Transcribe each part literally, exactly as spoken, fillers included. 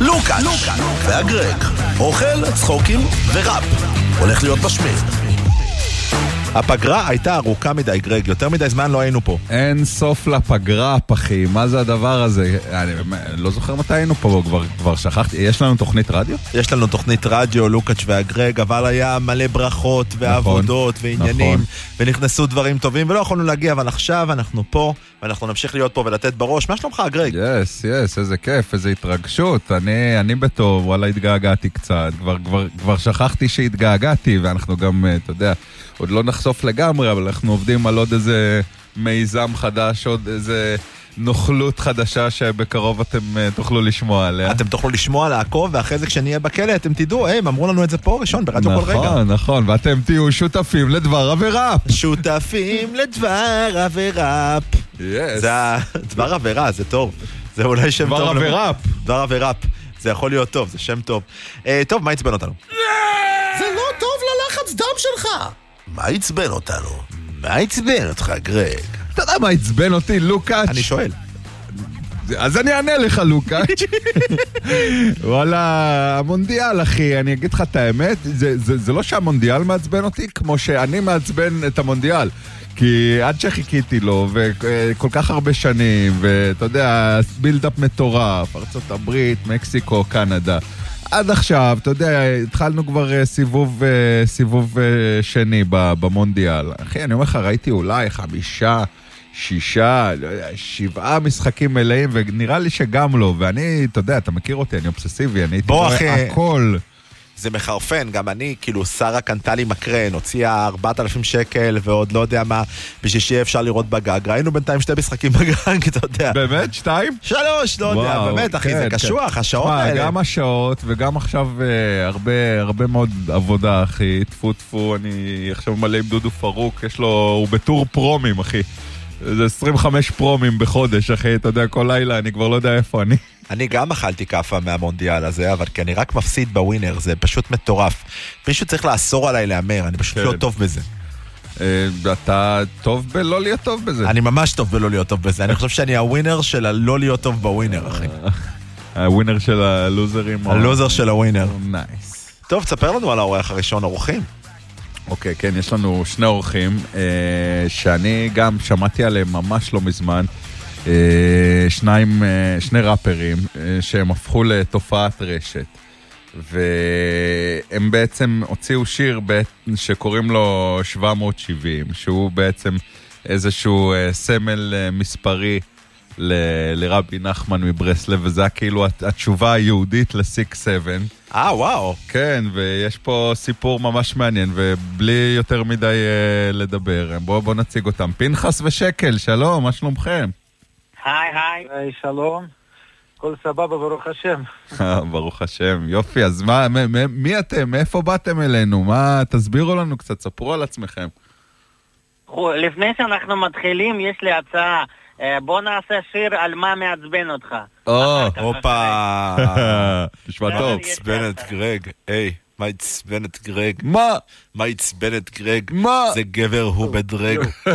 לוקאץ' והגרג, אוכל, צחוקים וראפ. הולך להיות משמיע. הפגרה הייתה ארוכה מדי, גרג, יותר מדי זמן לא היינו פה. אין סוף לפגרה, פחי, מה זה הדבר הזה? אני לא זוכר מתי היינו פה, כבר, כבר שכחתי. יש לנו תוכנית רדיו? יש לנו תוכנית רדיו, לוקאץ' והגרג, אבל היה מלא ברכות ועבודות נכון, ועניינים, נכון. ונכנסו דברים טובים, ולא יכולנו להגיע, אבל עכשיו אנחנו פה, ואנחנו נמשיך להיות פה ולתת בראש. מה שלומך, הגרג? יס, יס, איזה כיף, איזה התרגשות. אני, אני בטוב, וואלה, התגעגעתי קצת. כבר, כבר, כבר שכחתי שהתגעגעתי, ואנחנו גם, אתה יודע, עוד לא נחשוף לגמרי, אבל אנחנו עובדים על עוד איזה מיזם חדש, עוד איזה נוכלות חדשה שבקרוב אתם תוכלו לשמוע עליה. אתם תוכלו לשמוע, לעקוב, ואחרי זה כשנהיה בכלא, אתם תדעו, הם אמרו לנו את זה פה ראשון, ברדיו כל רגע. נכון, נכון, ואתם תהיו שותפים לדבר וראפ. שותפים לדבר וראפ. זה דבר וראפ, זה טוב. זה אולי שם טוב. דבר וראפ. דבר וראפ. זה יכול להיות טוב, זה שם טוב. טוב, מה יצבן אותנו? זה לא טוב ללחץ דם שלך. מה יצבן אותנו? מה יצבן אותך, גרג? אתה יודע מה יצבן אותי, לוקאץ'? אני שואל. אז אני אענה לך, לוקאץ'. וואלה, המונדיאל, אחי, אני אגיד לך את האמת, זה, זה, זה לא שהמונדיאל מעצבן אותי, כמו שאני מעצבן את המונדיאל. כי עד שחיכיתי לו, וכל כך הרבה שנים, ואתה יודע, בילדאפ מטורף, ארצות הברית, מקסיקו, קנדה. עד עכשיו, אתה יודע, התחלנו כבר סיבוב, סיבוב שני במונדיאל. אחי, אני אומר לך, ראיתי אולי חמישה, שישה, שבעה משחקים מלאים, ונראה לי שגם לא. ואני, אתה יודע, אתה מכיר אותי, אני אובססיבי, אני הייתי רואה הכל. זה מחרפן, גם אני, כאילו, שרה קנתה לי מקרן, הוציאה ארבעת אלפים שקל, ועוד לא יודע מה, בשביל שיהיה אפשר לראות בגג. ראינו בינתיים שתי משחקים בגג, אתה יודע. באמת? שתיים? שלוש, לא יודע, באמת, אחי, זה קשוח, השעות האלה. גם השעות, וגם עכשיו הרבה מאוד עבודה, אחי, טפו טפו, אני עכשיו מלא עם דודו פרוק, יש לו, הוא בטור פרומים, אחי. זה עשרים וחמישה פרומים בחודש, אחי, אתה יודע, כל לילה, אני כבר לא יודע איפה אני. אני גם אכלתי קפה מהמונדיאל הזה, אבל כי אני רק מפסיד בווינר, זה פשוט מטורף. מישהו צריך לאסור עליי להמר, אני פשוט לא טוב בזה. אתה טוב בלא להיות טוב בזה. אני ממש טוב בלא להיות טוב בזה, אני חושב שאני הווינר של הלא להיות טוב בווינר, אחי. הווינר של הלוזרים. הלוזר של הווינר. נייס. טוב, תספר לנו על האורח הראשון, אורחים. אוקיי, כן, יש לנו שני אורחים, שאני גם שמעתי עליהם ממש לא מזמן. שניים, שני ראפרים שהם הפכו לתופעת רשת, והם בעצם הוציאו שיר שקוראים לו שבע מאות שבעים, שהוא בעצם איזשהו סמל מספרי ל- לרבי נחמן מברסלב, וזה כאילו התשובה היהודית ל-שש שבע. אה, וואו. כן, ויש פה סיפור ממש מעניין, ובלי יותר מדי uh, לדבר. בואו בוא נציג אותם. פנחס ושקל, שלום, מה שלומכם? היי, היי. היי, שלום. כל סבבה, ברוך השם. ברוך השם, יופי. אז מה, מ- מ- מי אתם? מאיפה באתם אלינו? מה, תסבירו לנו קצת, ספרו על עצמכם. לפני שאנחנו מתחילים, יש לי הצעה. בוא נעשה שיר על מה מעצבן אותך. או, הופה. נשמע טוב. עצבן את גרג. היי, מה עצבן את גרג? מה? מה עצבן את גרג? מה? זה גבר הוא בדרג.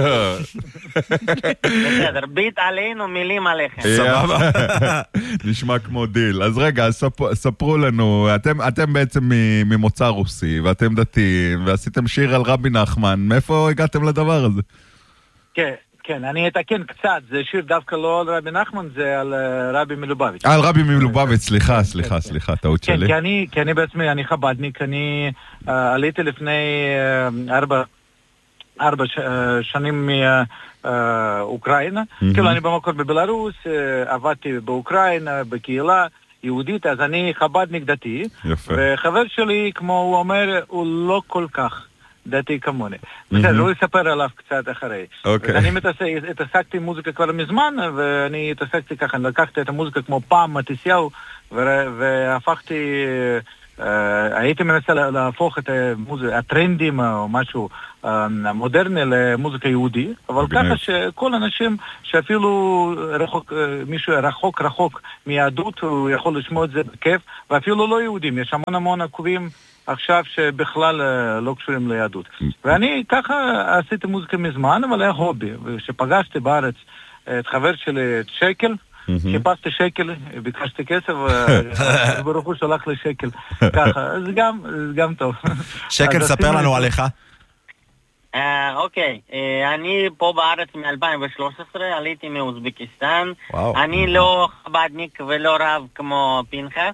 בסדר, ביט עלינו, מילים עליכם. סבבה. נשמע כמו דיל. אז רגע, ספרו לנו, אתם בעצם ממוצא רוסי, ואתם דתיים, ועשיתם שיר על רבי נחמן. מאיפה הגעתם לדבר הזה? כן. כן, אני אתקן קצת, זה שיר דווקא לא על רבי נחמן, זה על רבי מלובביץ'. על רבי מלובביץ', סליחה, סליחה, סליחה, טעות שלי. כן, כי אני, כי אני בעצמי, אני חבדניק, אני עליתי לפני ארבע, ארבע שנים מאוקראינה, כאילו אני במקור בבלרוס, עבדתי באוקראינה, בקהילה יהודית, אז אני חבדניק דתי, וחבר שלי, כמו הוא אומר, הוא לא כל כך דתי כמוני. בסדר, הוא יספר עליו קצת אחרי. אני התעסקתי עם מוזיקה כבר מזמן, ואני התעסקתי ככה, לקחתי את המוזיקה כמו פעם מתיסיהו, והפכתי, הייתי מנסה להפוך את הטרנדים או משהו מודרני למוזיקה יהודי, אבל ככה שכל אנשים שאפילו מישהו רחוק רחוק מיהדות, הוא יכול לשמוע את זה בכיף, ואפילו לא יהודים, יש המון המון עקובים עכשיו שבכלל לא קשורים ליהדות. ואני ככה עשיתי מוזיקה מזמן, אבל היה הובי. וכשפגשתי בארץ את חבר שלי, את שקל, חיפשתי שקל, ביקשתי כסף, וברוך הוא שלח לי שקל. ככה, זה גם, זה גם טוב. שקל, ספר לנו עליך. אוקיי, אני פה בארץ מ-אלפיים ושלוש עשרה, עליתי מאוזבקיסטן. אני לא חבדניק ולא רב כמו פנחס.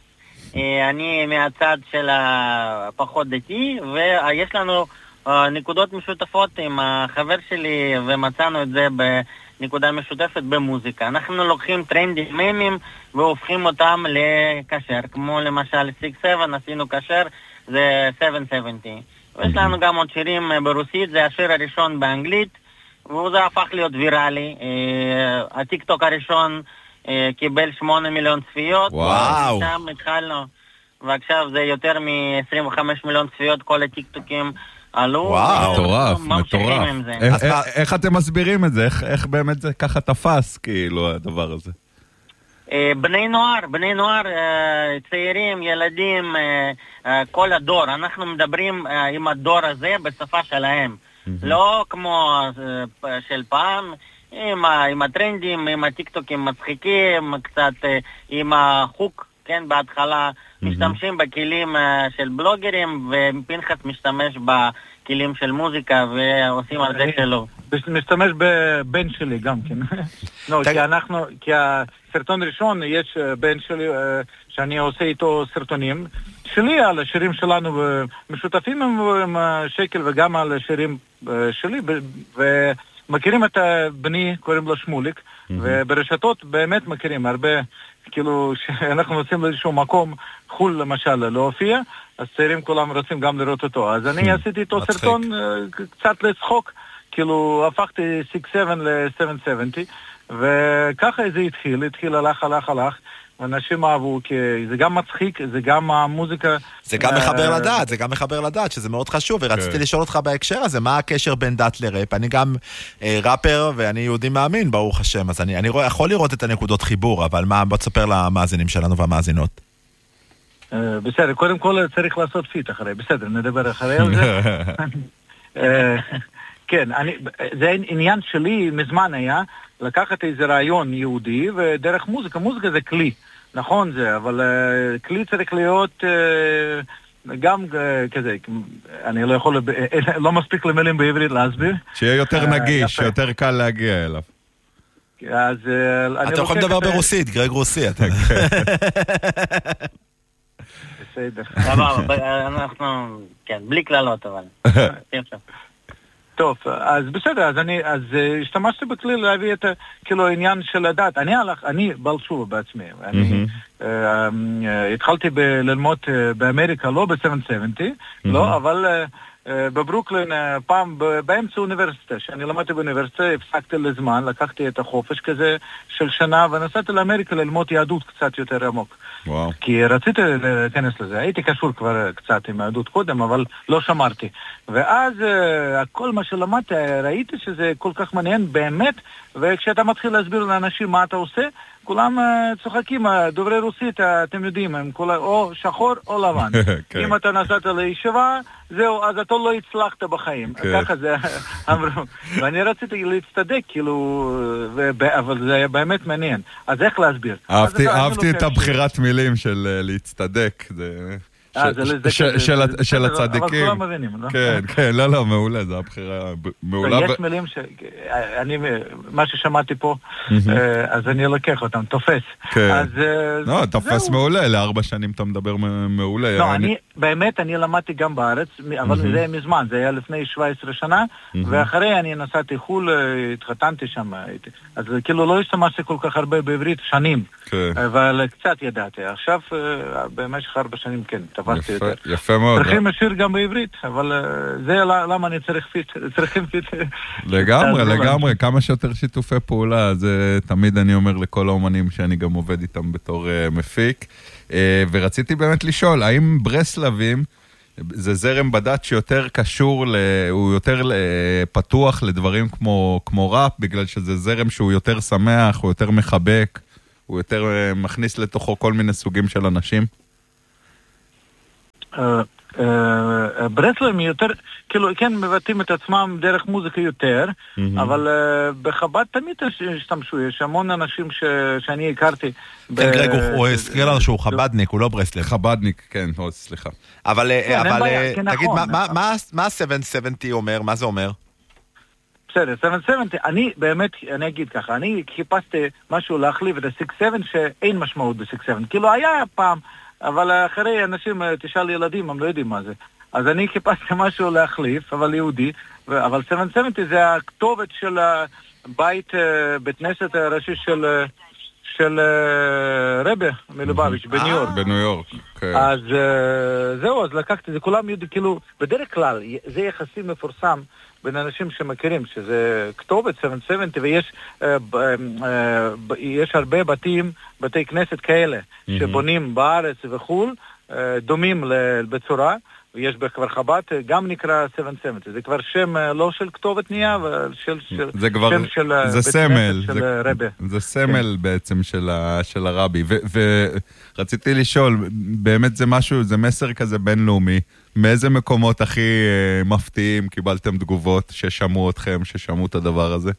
אני מהצד של הפחות דתי, ויש לנו נקודות משותפות עם החבר שלי, ומצאנו את זה בנקודה משותפת במוזיקה. אנחנו לוקחים טרנדים מימים והופכים אותם לקשר, כמו למשל סיקס סבן, עשינו קשר, זה שבע שבעים. ויש לנו גם עוד שירים ברוסית, זה השיר הראשון באנגלית, וזה הפך להיות ויראלי. הטיק טוק הראשון קיבל שמונה מיליון צפיות. וואו. שם התחלנו, ועכשיו זה יותר מ-עשרים וחמישה מיליון צפיות, כל הטיק טוקים עלו. וואו, מטורף, מטורף. איך אתם מסבירים את זה? איך באמת זה ככה תפס, כאילו, הדבר הזה? בני נוער, בני נוער, צעירים, ילדים, כל הדור. אנחנו מדברים עם הדור הזה בשפה שלהם. לא כמו של פעם, עם, עם הטרנדים, עם הטיקטוקים מצחיקים, קצת עם החוק, כן, בהתחלה משתמשים בכלים של בלוגרים, ופנחס משתמש בכלים של מוזיקה, ועושים על זה שלו. משתמש בבן שלי גם כן. לא, כי אנחנו, כי הסרטון ראשון, יש בן שלי שאני עושה איתו סרטונים שלי על השירים שלנו, משותפים עם שקל וגם על השירים שלי, ומכירים את בני, קוראים לו שמוליק, וברשתות באמת מכירים הרבה, כאילו שאנחנו נוסעים לאיזשהו מקום, חול למשל להופיע, אז צעירים כולם רוצים גם לראות אותו. אז אני עשיתי איתו סרטון קצת לצחוק, כאילו הפכתי סיקס סבן ל-שבע שבעים, וככה זה התחיל, התחיל הלך, הלך, הלך, ואנשים אהבו, כי זה גם מצחיק, זה גם המוזיקה. זה גם מחבר לדעת, זה גם מחבר לדעת, שזה מאוד חשוב, ורציתי לשאול אותך בהקשר הזה, מה הקשר בין דת לראפ? אני גם ראפר, ואני יהודי מאמין, ברוך השם, אז אני יכול לראות את הנקודות חיבור, אבל מה, בוא תספר למאזינים שלנו והמאזינות. בסדר, קודם כל צריך לעשות פיט אחרי, בסדר, נדבר אחרי על זה. כן, אני, זה עניין שלי מזמן היה לקחת איזה רעיון יהודי ודרך מוזיקה, מוזיקה זה כלי, נכון זה, אבל uh, כלי צריך להיות uh, גם uh, כזה, אני לא יכול, לא מספיק למילים בעברית להסביר. שיהיה יותר נגיש, uh, יותר קל להגיע אליו. אז uh, אתה יכול לדבר ברוסית, גרג רוסי. בסדר. אנחנו, כן, בלי כללות אבל. טוב, אז בסדר, אז אני, אז השתמשתי בכלי להביא את, כאילו, העניין של הדת. אני הלך, אני בעל תשובה בעצמי. אני התחלתי ללמוד באמריקה, לא ב-שבע שבעים, לא, אבל בברוקלין, פעם באמצע האוניברסיטה, שאני למדתי באוניברסיטה, הפסקתי לזמן, לקחתי את החופש כזה של שנה, ונסעתי לאמריקה ללמוד יהדות קצת יותר עמוק. וואו. כי רציתי להיכנס לזה, הייתי קשור כבר קצת עם יהדות קודם, אבל לא שמרתי. ואז כל מה שלמדתי, ראיתי שזה כל כך מעניין באמת, וכשאתה מתחיל להסביר לאנשים מה אתה עושה, כולם צוחקים, דוברי רוסית, אתם יודעים, הם כל... או שחור או לבן. אם אתה נסעת לישיבה, זהו, אז אתה לא הצלחת בחיים. ככה זה אמרו. ואני רציתי להצטדק, כאילו, אבל זה היה באמת מעניין. אז איך להסביר? אהבתי את הבחירת מילים של להצטדק, זה... של הצדיקים. אבל כולם מבינים, לא? כן, כן, לא, לא, מעולה, זו הבחירה מעולה. יש מילים ש... אני, מה ששמעתי פה, אז אני לוקח אותם, תופס. כן. לא, תופס מעולה, לארבע שנים אתה מדבר מעולה. לא, אני, באמת, אני למדתי גם בארץ, אבל זה היה מזמן, זה היה לפני שבע עשרה שנה, ואחרי אני נסעתי חול, התחתנתי שם, אז כאילו לא השתמשתי כל כך הרבה בעברית שנים, אבל קצת ידעתי. עכשיו, במשך ארבע שנים, כן, תפסתי יותר. יפה מאוד. צריכים לשיר גם בעברית, אבל זה למה אני צריך פיט, צריכים פיט. לגמרי, לגמרי, כמה שיותר שיתופי פעולה, זה תמיד אני אומר לכל האומנים שאני גם עובד איתם בתור מפיק, ורציתי באמת לשאול, האם ברסלבים זה זרם בדת שיותר קשור, הוא יותר פתוח לדברים כמו, כמו ראפ, בגלל שזה זרם שהוא יותר שמח, הוא יותר מחבק, הוא יותר מכניס לתוכו כל מיני סוגים של אנשים? ברסלבים יותר, כאילו, כן, מבטאים את עצמם דרך מוזיקה יותר, אבל בחב"ד תמיד השתמשו, יש המון אנשים שאני הכרתי. כן, גרג, הוא הזכיר לנו שהוא חב"דניק, הוא לא ברסלב. חב"דניק, כן, סליחה. אבל תגיד, מה ה-שבע שבעים אומר? מה זה אומר? בסדר, שבע שבעים, אני באמת, אני אגיד ככה, אני חיפשתי משהו להחליף את ה-שש שבע שאין משמעות ב-שש שבע, כאילו היה פעם, אבל אחרי אנשים, תשאל ילדים, הם לא יודעים מה זה. אז אני חיפשתי משהו להחליף, אבל יהודי, אבל שבע שבעים זה הכתובת של הבית, בית כנסת הראשי של... של רבי מלובביץ' בניו יורק. בניו יורק, כן. אז זהו, אז לקחתי, זה כולם יודעים, כאילו, בדרך כלל, זה יחסי מפורסם בין אנשים שמכירים, שזה כתובת שבע שבעים, ויש יש הרבה בתים, בתי כנסת כאלה, שבונים בארץ וחול, דומים בצורה, ויש בכבר חב"ד, גם נקרא שבע שבעים, זה כבר שם לא של כתובת נהיה, של זה כבר, שם של זה סמל, של זה, רבי. זה סמל כן. בעצם של, ה, של הרבי, ו, ורציתי לשאול, באמת זה משהו, זה מסר כזה בינלאומי, מאיזה מקומות הכי uh, מפתיעים קיבלתם תגובות ששמעו אתכם, ששמעו את הדבר הזה?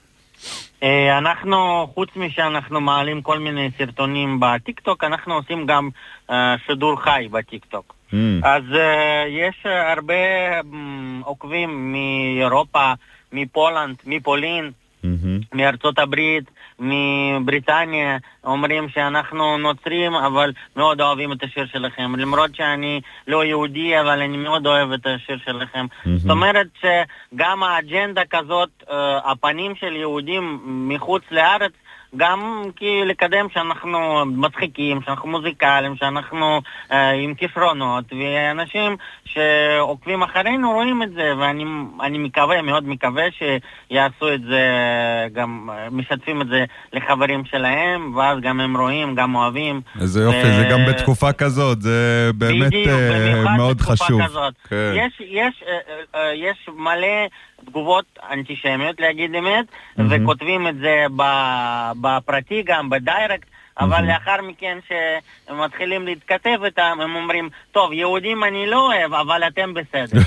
אנחנו, חוץ משאנחנו מעלים כל מיני סרטונים בטיקטוק, אנחנו עושים גם uh, שידור חי בטיקטוק. Mm. אז uh, יש הרבה um, עוקבים מאירופה, מפולנד, מפולין, mm-hmm. מארצות הברית, מבריטניה, אומרים שאנחנו נוצרים, אבל מאוד אוהבים את השיר שלכם. למרות שאני לא יהודי, אבל אני מאוד אוהב את השיר שלכם. Mm-hmm. זאת אומרת שגם האג'נדה כזאת, uh, הפנים של יהודים מחוץ לארץ, גם כי לקדם שאנחנו מצחיקים, שאנחנו מוזיקליים, שאנחנו אה, עם כישרונות, ואנשים שעוקבים אחרינו רואים את זה, ואני אני מקווה, מאוד מקווה שיעשו את זה, גם משתפים את זה לחברים שלהם, ואז גם הם רואים, גם אוהבים. איזה יופי, ו... זה גם בתקופה כזאת, זה באמת בדיוק, uh, מאוד חשוב. כן. יש, יש, uh, uh, יש מלא תגובות אנטישמיות, להגיד אמת, mm-hmm. וכותבים את זה בפרטי גם, בדיירקט, אבל mm-hmm. לאחר מכן שהם מתחילים להתכתב איתם, הם אומרים, טוב, יהודים אני לא אוהב, אבל אתם בסדר.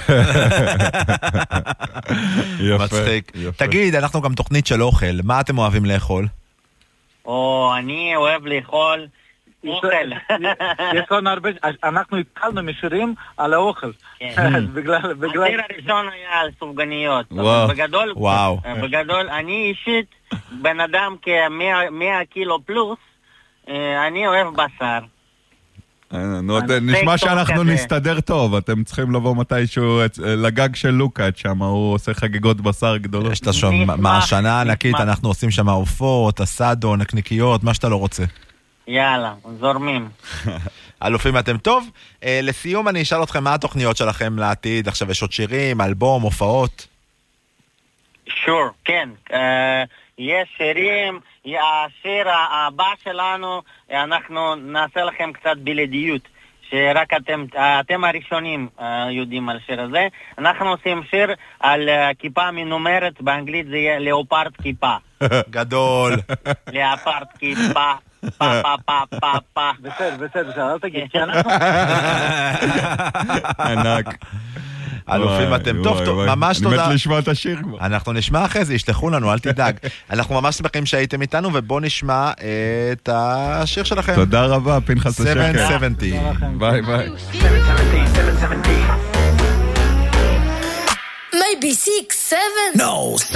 יפה, מצחיק. יפה. תגיד, אנחנו גם תוכנית של אוכל, מה אתם אוהבים לאכול? או, אני אוהב לאכול אוכל. יש לנו הרבה, אנחנו התחלנו משירים על האוכל. השיר הראשון היה על סופגניות. בגדול, בגדול, אני אישית, בן אדם כ-מאה קילו פלוס, אני אוהב בשר. נשמע שאנחנו נסתדר טוב, אתם צריכים לבוא מתישהו לגג של לוקאץ' שם, הוא עושה חגיגות בשר גדולות. יש לה שם מהשנה ענקית, אנחנו עושים שם עופות, אסדו, נקניקיות, מה שאתה לא רוצה. יאללה, זורמים. אלופים אתם טוב. לסיום אני אשאל אתכם מה התוכניות שלכם לעתיד, עכשיו יש עוד שירים, אלבום, הופעות? שור, כן. יש שירים, השיר הבא שלנו, אנחנו נעשה לכם קצת בלעדיות, שרק אתם, אתם הראשונים יודעים על שיר הזה. אנחנו עושים שיר על כיפה מנומרת, באנגלית זה יהיה לאופרד כיפה. גדול. לאופרד כיפה. פה פה פה פה פה. בסדר, בסדר, בסדר, אל תגיד. ענק. אלופים אתם טוב, טוב, ממש תודה. אני מת לשמוע את השיר כבר. אנחנו נשמע אחרי זה, ישלחו לנו, אל תדאג. אנחנו ממש שמחים שהייתם איתנו, ובואו נשמע את השיר שלכם. תודה רבה, פנחס השקר. שבע שבעים. ביי ביי. Maybe six, seven? No.